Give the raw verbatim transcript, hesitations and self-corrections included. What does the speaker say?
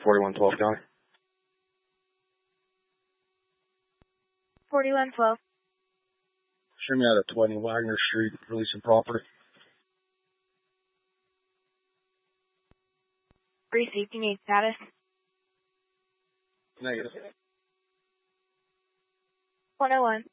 forty-one twelve County. forty-one twelve. Show me out at twenty Wagner Street, releasing property. Received. You need status? Negative. one oh one.